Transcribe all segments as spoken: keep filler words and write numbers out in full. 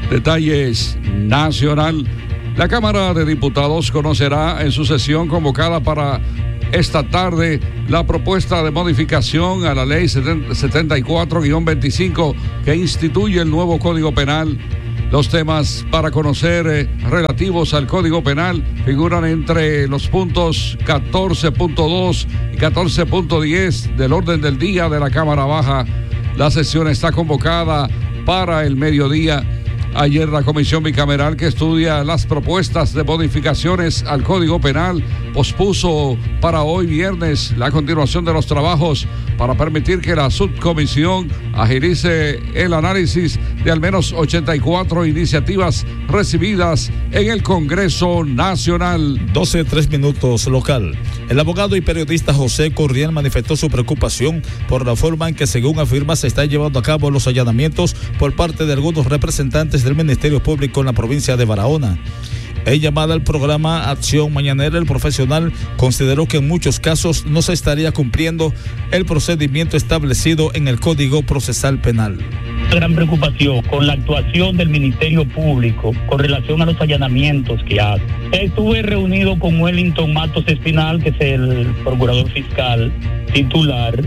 Detalles nacional. La Cámara de Diputados conocerá en su sesión convocada para esta tarde la propuesta de modificación a la ley setenta y cuatro guión veinticinco que instituye el nuevo Código Penal. Los temas para conocer eh, relativos al Código Penal figuran entre los puntos catorce punto dos y catorce punto diez del orden del día de la Cámara Baja. La sesión está convocada para el mediodía. Ayer la comisión bicameral que estudia las propuestas de modificaciones al Código Penal pospuso para hoy viernes la continuación de los trabajos para permitir que la subcomisión agilice el análisis de al menos ochenta y cuatro iniciativas recibidas en el Congreso Nacional. doce, tres minutos local. El abogado y periodista José Corriel manifestó su preocupación por la forma en que, según afirma, se están llevando a cabo los allanamientos por parte de algunos representantes del Ministerio Público en la provincia de Barahona. En llamada al programa Acción Mañanera, el profesional consideró que en muchos casos no se estaría cumpliendo el procedimiento establecido en el Código Procesal Penal. Gran preocupación con la actuación del Ministerio Público con relación a los allanamientos que hace. Estuve reunido con Wellington Matos Espinal, que es el procurador fiscal titular,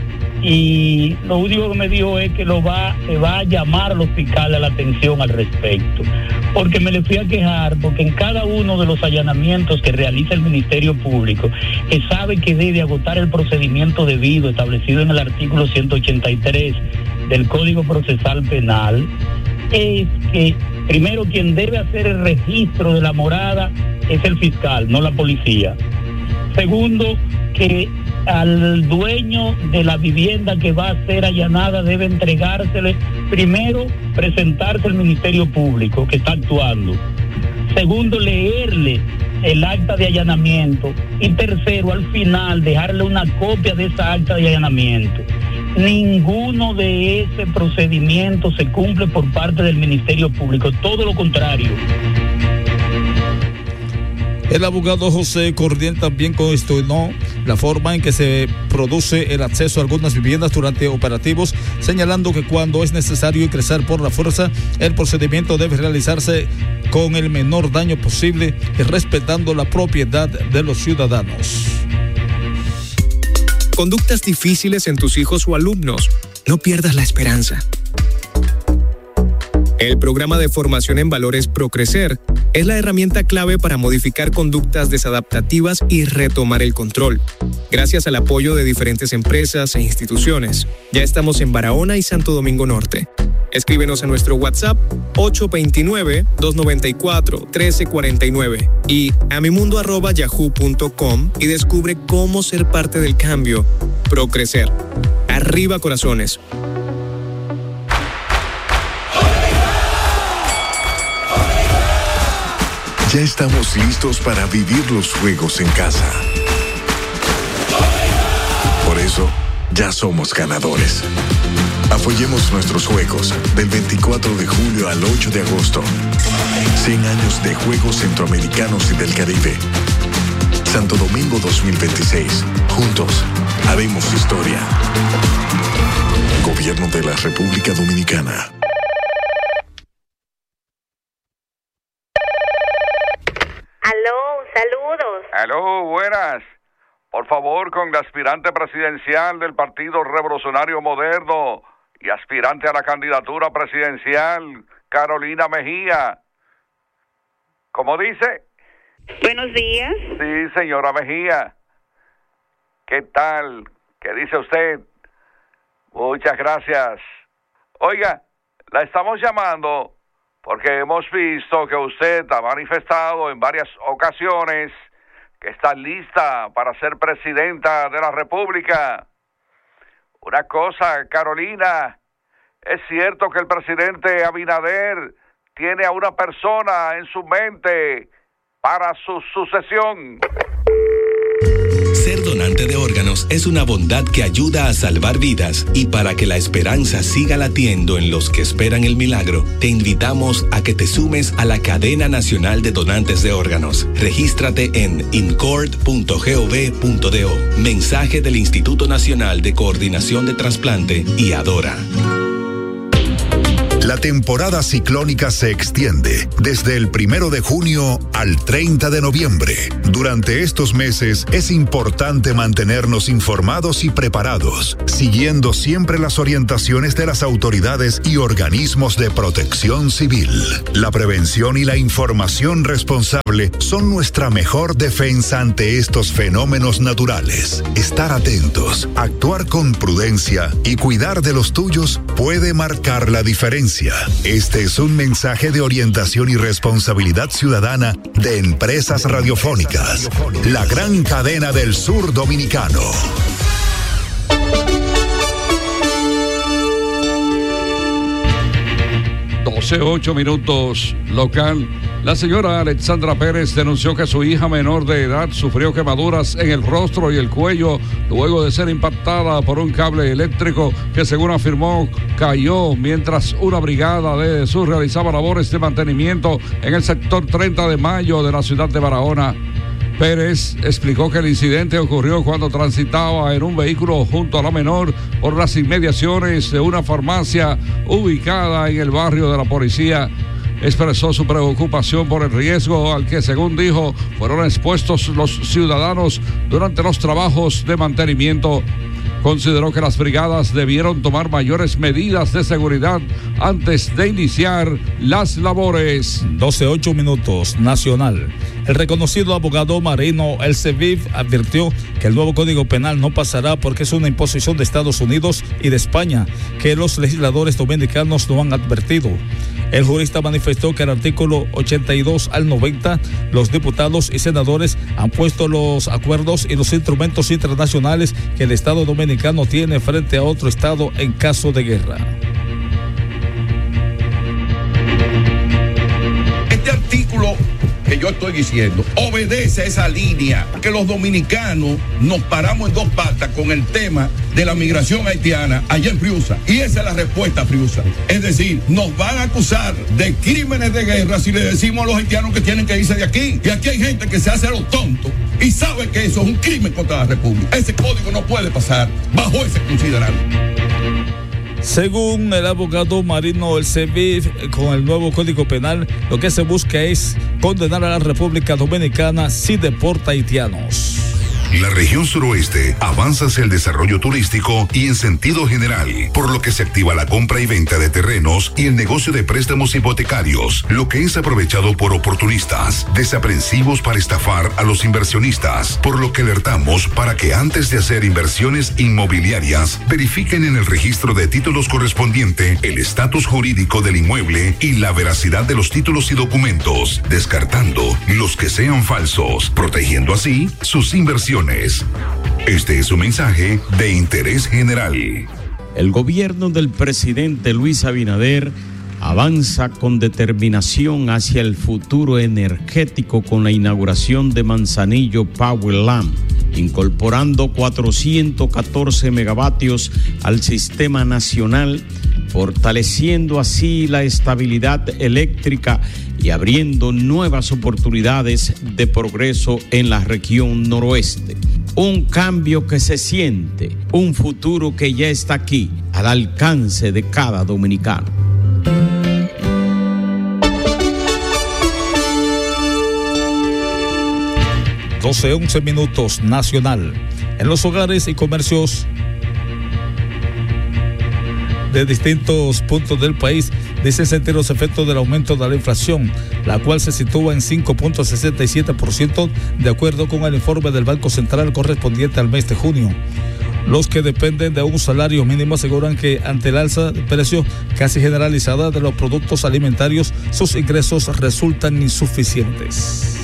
y lo único que me dijo es que lo va, se va a llamar a los fiscales a la atención al respecto, porque me le fui a quejar, porque en cada uno de los allanamientos que realiza el Ministerio Público, que sabe que debe agotar el procedimiento debido establecido en el artículo ciento ochenta y tres del Código Procesal Penal, es que primero quien debe hacer el registro de la morada es el fiscal, no la policía. Segundo, que al dueño de la vivienda que va a ser allanada debe entregársele, primero presentarse al Ministerio Público que está actuando. Segundo, leerle el acta de allanamiento. Y tercero, al final, dejarle una copia de esa acta de allanamiento. Ninguno de ese procedimiento se cumple por parte del Ministerio Público, todo lo contrario. El abogado José Cordiel también cuestionó la forma en que se produce el acceso a algunas viviendas durante operativos, señalando que cuando es necesario ingresar por la fuerza, el procedimiento debe realizarse con el menor daño posible y respetando la propiedad de los ciudadanos. Conductas difíciles en tus hijos o alumnos. No pierdas la esperanza. El programa de formación en valores ProCrecer es la herramienta clave para modificar conductas desadaptativas y retomar el control. Gracias al apoyo de diferentes empresas e instituciones, ya estamos en Barahona y Santo Domingo Norte. Escríbenos a nuestro WhatsApp ocho dos nueve, dos nueve cuatro, uno tres cuatro nueve y a mimundo arroba yahoo punto com y descubre cómo ser parte del cambio. ProCrecer. Arriba corazones. Ya estamos listos para vivir los juegos en casa. Por eso, ya somos ganadores. Apoyemos nuestros juegos del veinticuatro de julio al ocho de agosto. cien años de Juegos Centroamericanos y del Caribe. Santo Domingo dos mil veintiséis. Juntos, haremos historia. Gobierno de la República Dominicana. Aló, saludos. Aló, buenas. Por favor, con la aspirante presidencial del Partido Revolucionario Moderno y aspirante a la candidatura presidencial, Carolina Mejía. ¿Cómo dice? Buenos días. Sí, señora Mejía. ¿Qué tal? ¿Qué dice usted? Muchas gracias. Oiga, la estamos llamando porque hemos visto que usted ha manifestado en varias ocasiones que está lista para ser presidenta de la República. Una cosa, Carolina, ¿es cierto que el presidente Abinader tiene a una persona en su mente para su sucesión? Ser donante de órganos es una bondad que ayuda a salvar vidas, y para que la esperanza siga latiendo en los que esperan el milagro, te invitamos a que te sumes a la Cadena Nacional de Donantes de Órganos. Regístrate en incord punto gov punto do. Mensaje del Instituto Nacional de Coordinación de Trasplante y Adora. La temporada ciclónica se extiende desde el primero de junio al treinta de noviembre. Durante estos meses es importante mantenernos informados y preparados, siguiendo siempre las orientaciones de las autoridades y organismos de protección civil. La prevención y la información responsable son nuestra mejor defensa ante estos fenómenos naturales. Estar atentos, actuar con prudencia y cuidar de los tuyos puede marcar la diferencia. Este es un mensaje de orientación y responsabilidad ciudadana de Empresas Radiofónicas, la gran cadena del sur dominicano. doce ocho minutos local. La señora Alexandra Pérez denunció que su hija menor de edad sufrió quemaduras en el rostro y el cuello luego de ser impactada por un cable eléctrico que, según afirmó, cayó mientras una brigada de EDESUR realizaba labores de mantenimiento en el sector treinta de mayo de la ciudad de Barahona. Pérez explicó que el incidente ocurrió cuando transitaba en un vehículo junto a la menor por las inmediaciones de una farmacia ubicada en el barrio de la Policía. Expresó su preocupación por el riesgo al que, según dijo, fueron expuestos los ciudadanos durante los trabajos de mantenimiento. Consideró que las brigadas debieron tomar mayores medidas de seguridad antes de iniciar las labores. doce ocho minutos, nacional. El reconocido abogado marino El Seviv advirtió que el nuevo Código Penal no pasará porque es una imposición de Estados Unidos y de España que los legisladores dominicanos no han advertido. El jurista manifestó que el artículo ochenta y dos al noventa, los diputados y senadores han puesto los acuerdos y los instrumentos internacionales que el Estado dominicano tiene frente a otro Estado en caso de guerra. Este artículo que yo estoy diciendo obedece a esa línea que los dominicanos nos paramos en dos patas con el tema de la migración haitiana allá en Friusa, y esa es la respuesta a Friusa. Es decir, nos van a acusar de crímenes de guerra si le decimos a los haitianos que tienen que irse de aquí, y aquí hay gente que se hace a los tontos y sabe que eso es un crimen contra la República. Ese código no puede pasar bajo ese considerado. Según el abogado marino El Seviv, con el nuevo Código Penal, lo que se busca es condenar a la República Dominicana si deporta haitianos. La región suroeste avanza hacia el desarrollo turístico y en sentido general, por lo que se activa la compra y venta de terrenos y el negocio de préstamos hipotecarios, lo que es aprovechado por oportunistas, desaprensivos para estafar a los inversionistas, por lo que alertamos para que antes de hacer inversiones inmobiliarias, verifiquen en el registro de títulos correspondiente el estatus jurídico del inmueble y la veracidad de los títulos y documentos, descartando los que sean falsos, protegiendo así sus inversiones. Este es un mensaje de interés general. El gobierno del presidente Luis Abinader avanza con determinación hacia el futuro energético con la inauguración de Manzanillo Power Lamp, incorporando cuatrocientos catorce megavatios al sistema nacional, fortaleciendo así la estabilidad eléctrica y abriendo nuevas oportunidades de progreso en la región noroeste. Un cambio que se siente, un futuro que ya está aquí, al alcance de cada dominicano. doce once minutos, nacional. En los hogares y comercios de distintos puntos del país dicen sentir los efectos del aumento de la inflación, la cual se sitúa en cinco punto sesenta y siete por ciento de acuerdo con el informe del Banco Central correspondiente al mes de junio. Los que dependen de un salario mínimo aseguran que ante el alza de precio casi generalizada de los productos alimentarios, sus ingresos resultan insuficientes.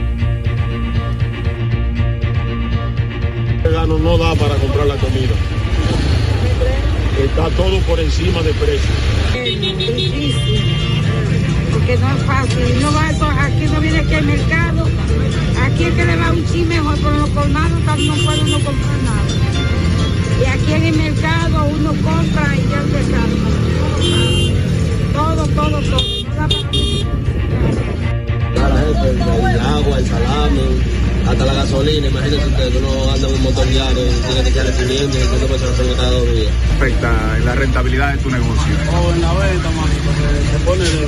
No, no da para comprar la comida. Está todo por encima de precio. Es difícil, porque no es fácil. No va a, aquí no viene aquí al mercado. Aquí es que le va un chin mejor, pero los colmados no puede uno comprar nada. Y aquí en el mercado uno compra y ya empezamos. Todo, todo, todo. No da para... Para jefe, el agua, el salami, hasta la gasolina. gasolina, imagínese usted que uno anda en un motor diario y tiene que echarle quinientos, seiscientos pesos de gasolina cada dos días. Afecta en la rentabilidad de tu negocio. O en la venta, mano, porque se pone de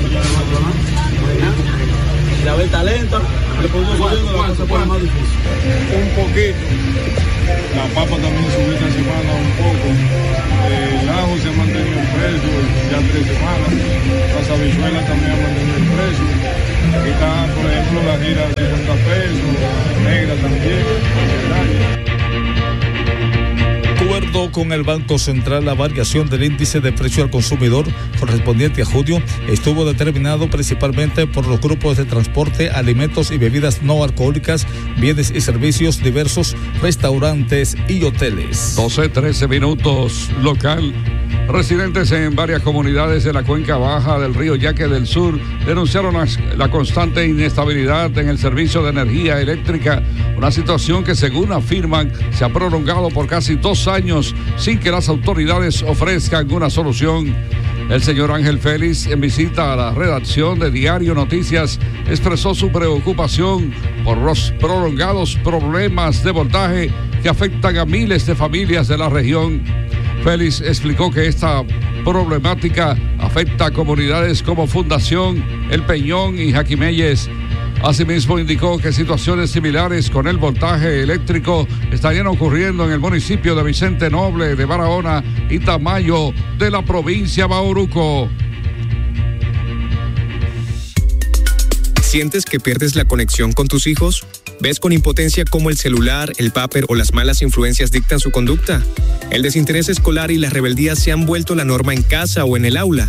¿no? La venta lenta, el producto saliendo, la cosa se pone más difícil. Un poquito. La papa también subió esta semana un poco. El ajo se ha mantenido el precio ya tres semanas. Las habichuelas también han mantenido el precio. Aquí está, por ejemplo, la gira de cincuenta pesos, la negra también. De acuerdo con el Banco Central, la variación del índice de precio al consumidor correspondiente a junio estuvo determinado principalmente por los grupos de transporte, alimentos y bebidas no alcohólicas, bienes y servicios diversos, restaurantes y hoteles. doce trece minutos local. Residentes en varias comunidades de la cuenca baja del río Yaque del Sur denunciaron la, la constante inestabilidad en el servicio de energía eléctrica, una situación que, según afirman, se ha prolongado por casi dos años sin que las autoridades ofrezcan una solución. El señor Ángel Félix, en visita a la redacción de Diario Noticias, expresó su preocupación por los prolongados problemas de voltaje que afectan a miles de familias de la región. Félix explicó que esta problemática afecta a comunidades como Fundación, El Peñón y Jaquimeyes. Asimismo, indicó que situaciones similares con el voltaje eléctrico estarían ocurriendo en el municipio de Vicente Noble, de Barahona y Tamayo, de la provincia Bauruco. ¿Sientes que pierdes la conexión con tus hijos? ¿Ves con impotencia cómo el celular, el papel o las malas influencias dictan su conducta? ¿El desinterés escolar y la rebeldía se han vuelto la norma en casa o en el aula?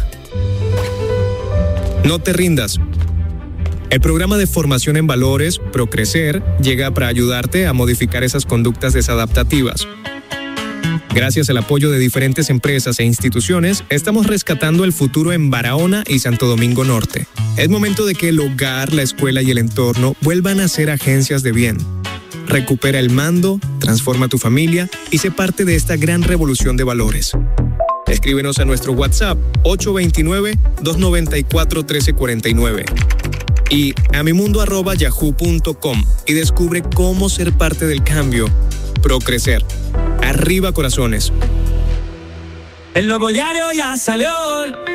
No te rindas. El programa de formación en valores, Procrecer, llega para ayudarte a modificar esas conductas desadaptativas. Gracias al apoyo de diferentes empresas e instituciones, estamos rescatando el futuro en Barahona y Santo Domingo Norte. Es momento de que el hogar, la escuela y el entorno vuelvan a ser agencias de bien. Recupera el mando, transforma tu familia y sé parte de esta gran revolución de valores. Escríbenos a nuestro WhatsApp ocho dos nueve, dos nueve cuatro, uno tres cuatro nueve y a mimundo arroba yahoo punto com y descubre cómo ser parte del cambio. Procrecer. Arriba corazones. El nuevo diario ya salió.